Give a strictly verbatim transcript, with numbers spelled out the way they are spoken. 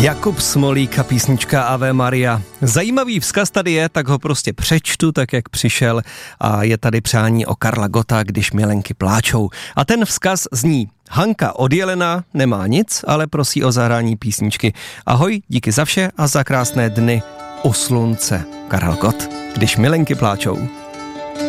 Jakub Smolík a písnička Ave Maria. Zajímavý vzkaz tady je, tak ho prostě přečtu, tak jak přišel, a je tady přání o Karla Gotta, Když milenky pláčou. A ten vzkaz zní: Hanka od Jelena nemá nic, ale prosí o zahrání písničky. Ahoj, díky za vše a za krásné dny u slunce. Karel Gott, Když milenky pláčou.